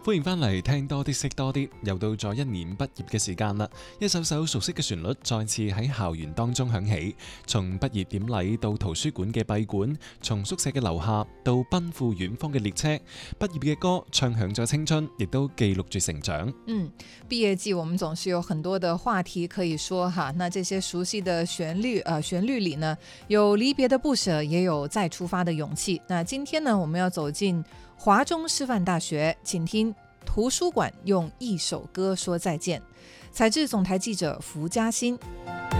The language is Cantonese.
歡迎返嚟聽多啲識多啲，又到咗一年畢業嘅時間啦！一首首熟悉嘅旋律再次喺校園當中響起，從畢業典禮到圖書館嘅閉館，從宿舍嘅樓下到奔赴遠方嘅列車，畢業嘅歌唱響咗青春，亦都記錄住成長。 畢業季我們總是有很多的話題可以說哈，那這些熟悉的旋律裏呢，有離別的不捨，也有再出發的勇氣。那今天呢，我們要走進華中師範大學，請聽圖書館用一首歌說再見。採自總台記者符嘉欣。